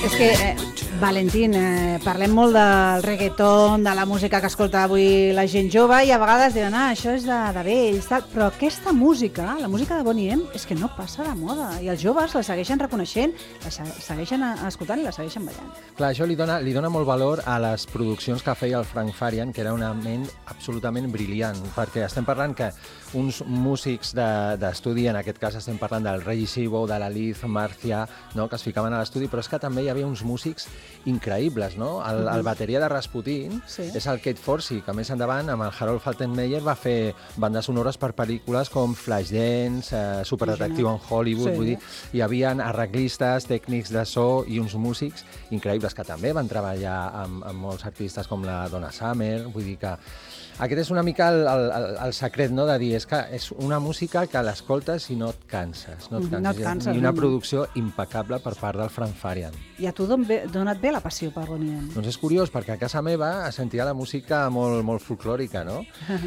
És que, Valentín, parlem molt del reggaeton, de la música que escolta avui la gent jove, i a vegades diuen, això és de vells, tal. Però aquesta música, la música de Boney M, és que no passa de moda, i els joves la segueixen reconeixent, la segueixen escoltant i la segueixen ballant. Clar, això li dona molt valor a les produccions que feia el Frank Farian, que era una ment absolutament brillant, perquè estem parlant que uns músics d'estudi, en aquest cas estem parlant del Reggie Sibo, de la Liz Marcia, no?, que es ficaven a l'estudi, però és que també hi havia uns músics increïbles, no? El bateria de Rasputin és el Kate Forsey, que més endavant amb el Harold Faltermeyer va fer bandes sonores per pel·lícules com Flashdance, Superdetectiu en Hollywood, vull dir, hi havia arreglistes, tècnics de so i uns músics increïbles que també van treballar amb molts artistes com la Donna Summer, vull dir que aquest és una mica el secret, no?, de dir, és que és una música que l'escoltes i no et canses, i una producció impecable per part del Frank Farian. I a tu d'on et ve la passió per Boney M? Doncs és curiós, perquè a casa meva sentia la música molt folclòrica, no?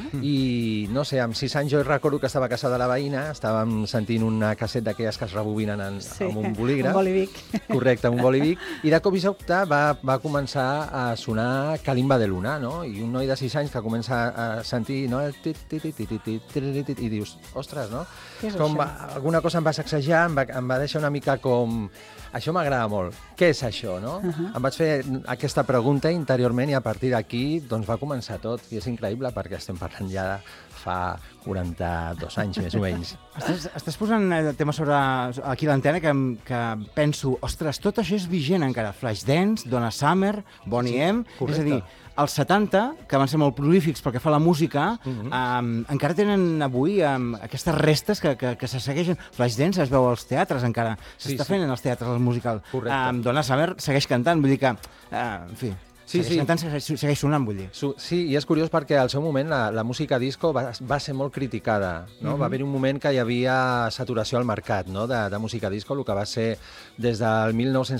I, no sé, amb 6 anys jo recordo que estava a casa de la veïna, estàvem sentint una casset d'aquelles que es rebobinen amb un bolígraf. Un bolivic. Correcte, un bolivic. I de cop i sobte va començar a sonar Kalimba de Luna, no? I un noi de 6 anys que comença a sentir, no?, el tit, i dius, ostres, no? Què és això? Alguna cosa em va sacsejar, em va deixar una mica com... Això m'agrada molt. Què és això, no? Em vaig fer aquesta pregunta interiorment i a partir d'aquí doncs, va començar tot. I és increïble perquè estem parlant ja de fa 42 anys, més o menys. Estàs posant temes sobre aquí l'antena que penso, ostres, tot això és vigent encara. Flashdance, Donna Summer, Boney M. És a dir, els 70, que van ser molt prolífics pel que fa a la música, encara tenen avui aquestes restes que se segueixen. Flashdance es veu als teatres encara, s'està fent en els teatres el musical. Donna Summer segueix cantant, vull dir que, en fi, segueix cantant, segueix sonant, vull dir. Sí, i és curiós perquè al seu moment la música disco va ser molt criticada, no? Va haver un moment que hi havia saturació al mercat, no?, de música disco, el que va ser des del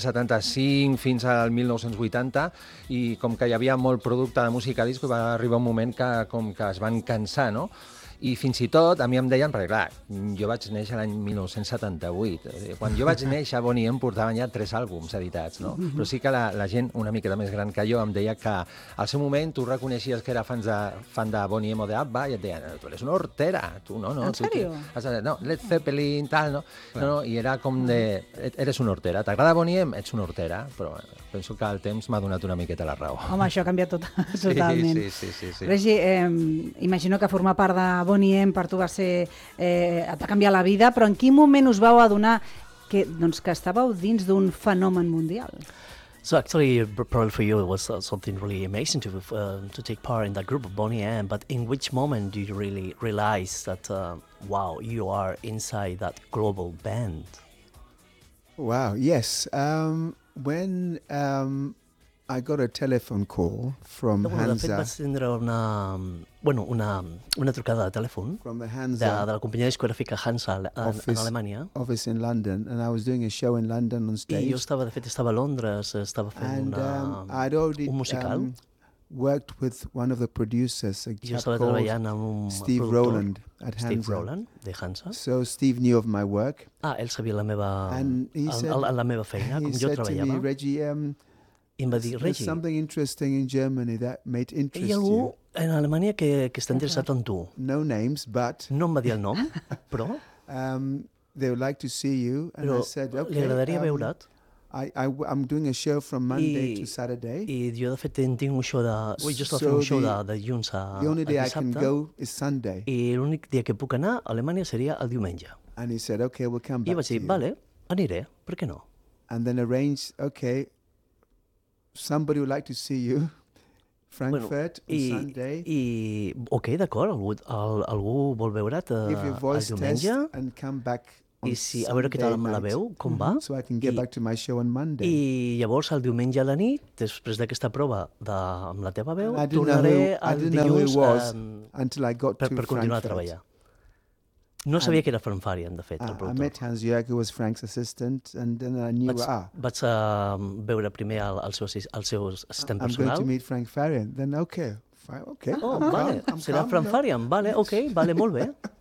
1975 fins al 1980, i com que hi havia molt producte de música disco, va arribar un moment que com que es van cansar, no? I fins i tot a mi em deien, perquè clar, jo vaig néixer l'any 1978, quan jo vaig néixer Boney M portaven ja 3 àlbums editats, no? Però sí que la gent una miqueta més gran que jo em deia que al seu moment tu reconeixies que era fan de Boney M o de ABBA i et deien, tu eres una hortera, tu no. En sèrio? No, Led Zeppelin, tal, no? I era com de, eres una hortera, t'agrada Boney M? Ets una hortera, però penso que el temps m'ha donat una miqueta la raó. Home, això ha canviat totalment. Sí. Regi, imagino que formar part de Boney M per tu va canviar la vida, però en quin moment us vau adonar que estàveu dins d'un fenomen mundial? So actually, probably for you, it was something really amazing to take part in that group of Boney M. But in which moment do you really realize that, wow, you are inside that global band? Wow, yes. When I got a telephone call from De fet, Hansa. vaig tindre una trucada de telèfon From the de Hansa la companyia discogràfica Hansa en Alemanya. office in London, and I was doing a show in London on stage. I jo estava a Londres, estava fent I'd already un musical. Worked with one of the producers, a I jo chap estava called treballant amb un Steve productor, Rowland at Steve Hansa. Rowland, de Hansa. So Steve knew of my work. Ell sabia la meva feina, com he jo said to me, treballava. Reggie, I em va dir, there's Reggie, something interesting in Germany that might interest hi ha algú you. en Alemanya que està interessat en tu. No names, but No em va dir el nom, però they would like to see you. And I said, li okay. agradaria veure't. I'm doing a show from Monday to Saturday. I jo, de fet, tinc un show jo estava fent un show de dilluns a The only day I can dissabte, go is Sunday. i l'únic dia que puc anar a Alemanya seria el diumenge. And he said, okay, we'll come I back vaig to dir, you. vale, aniré, per què no? And then arrange, okay, somebody would like to see you, Frankfurt, on Sunday. Ok, d'acord, algú vol veure't Give your el voice test diumenge, and come back on i a veure què tal amb la Sunday veu, night. com va. So I can get back to my show on Monday. I llavors, el diumenge a la nit, després d'aquesta prova amb la teva veu, And I didn't know tornaré I el didn't know who he dilluns was until I got to per continuar a Frankfurt. treballar. No sabia que era Frank Farian, de fet, el I productor. met Hans-Jörg, who was Frank's assistant, and then I knew, Vaig veure primer el seu assistent I'm going personal. to meet Frank Farian. Then, okay, fine, okay. Oh, I'm vale, calm, I'm serà calm, Frank no? Farian, vale, ok, vale, molt bé.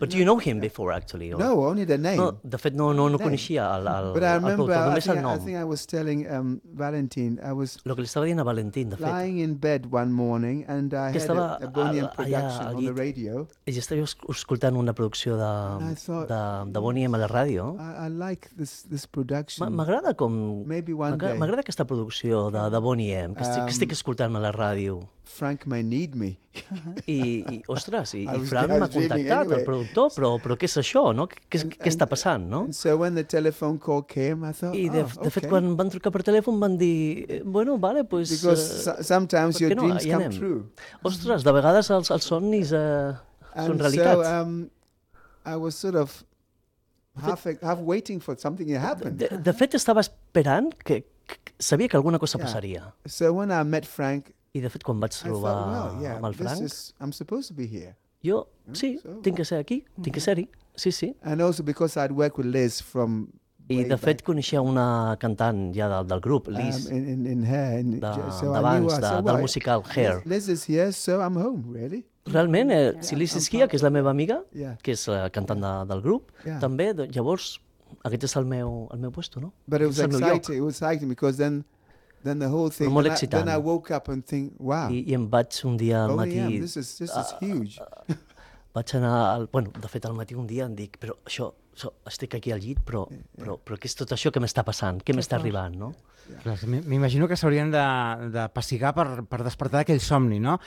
But do you know him before, actually? Or? No, only the name. No, de fet, no coneixia el But I remember, productor, només el I nom. think I was telling Valentin, I was Lo que li estava dient a Valentín, de fet, lying in bed one morning and I que had estava a Boney M allà production al on the llit. radio. I estava escoltant una producció I thought, de Boney M a la ràdio. I like this production. M'agrada com... Maybe one day M'agrada aquesta producció de Boney M, que estic escoltant a la ràdio. Frank may need me. Ostres, i I was Frank m'ha dreaming contactat, anyway. el productor, però què és això, no? Què està passant, no? And so when the telephone call came, I thought, I de fet, okay. quan van trucar per telèfon van dir, bueno, vale, pues... Because sometimes your dreams come true. Ostres, de vegades els somnis són realitats. So I was sort of half waiting for something to happen. De fet, estava esperant que sabia que alguna cosa passaria. So when I met Frank, I de fet, quan vaig I trobar thought, well, yeah, amb el Frank, I'm supposed to be here. jo, sí, tinc que ser aquí, tinc que ser-hi, sí. And also because I'd worked with Liz from I de fet coneixia una cantant ja del grup, Liz, in Hair. d'abans, del musical Hair. Liz is here, so I'm home, really. Realment, si Liz Esquia, que és la meva amiga, Yeah. que és la cantant del grup, Yeah. també, llavors, aquest és el meu puesto, no? But it was És el meu lloc. exciting. It was exciting because then the whole thing. Molt Then excitant. I woke up and think, wow. I em vaig un dia al Boney matí... M, this is huge. Vaig anar... Bueno, de fet, al matí un dia em dic, però això estic aquí al llit, però què és tot això que m'està passant? Què m'està arribant, no? Clar, m'imagino que s'haurien de passigar per despertar aquell somni, no?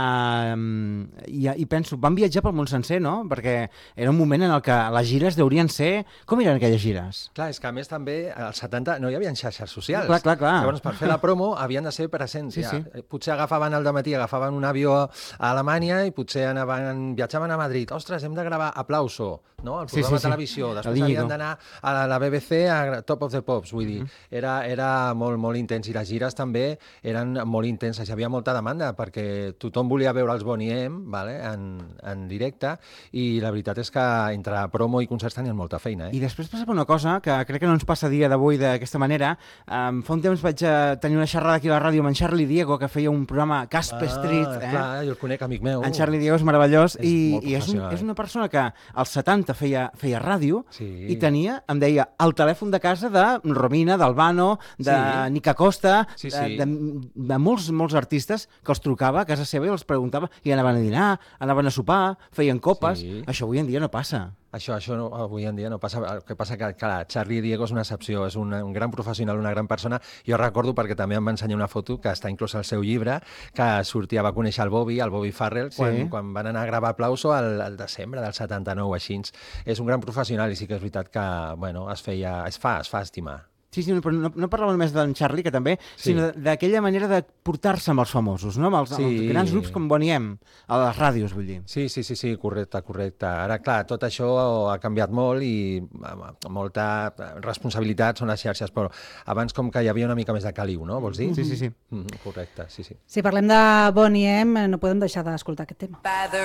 I penso, van viatjar pel món sencer, no? Perquè era un moment en el que les gires deurien ser... Com eren aquelles gires? Clar, és que a més també als 70 no hi havia xarxes socials. Clar. Llavors, per fer la promo havien de ser presents. Sí. Potser agafaven al dematí, agafaven un avió a Alemanya i potser viatjaven a Madrid. Ostres, hem de gravar Aplauso, no? El programa de televisió. Després havien d'anar a la BBC a Top of the Pops, vull dir. Era molt intens i les gires també eren molt intenses. Hi havia molta demanda perquè tothom volia veure els Boney M, vale, en directe, i la veritat és que entre promo i concerts tenien molta feina. I després passava una cosa que crec que no ens passa a dia d'avui d'aquesta manera. Fa un temps vaig tenir una xerrada aquí a la ràdio amb en Charlie Diego, que feia un programa Casper Street. Clar, jo el conec, amic meu. En Charlie Diego és meravellós i professional. és una persona que als 70 feia ràdio i tenia, em deia, el telèfon de casa de Romina, d'Albano, de Nica Costa, de molts artistes que els trucava a casa seva i els preguntava i anaven a dinar, anaven a sopar, feien copes. Això avui en dia no passa. Això no, avui en dia no passa. El que passa que, clar, Charlie Diego és una excepció, és un gran professional, una gran persona. Jo recordo, perquè també em va ensenyar una foto que està inclòs al seu llibre, que va conèixer el Bobby Farrell, quan van anar a gravar Aplauso al desembre del 79, així. És un gran professional i sí que és veritat que, bueno, es fa estimar. Sí, però no parlava només d'en Charlie, que també, sinó d'aquella manera de portar-se amb els famosos, no? Amb els grans grups com Boney M, a les ràdios, vull dir. Sí, correcte. Ara, clar, tot això ha canviat molt i molta responsabilitat són les xarxes, però abans com que hi havia una mica més de caliu, no? Vols dir? Sí. Correcte, sí. Si parlem de Boney M, no podem deixar d'escoltar aquest tema. By the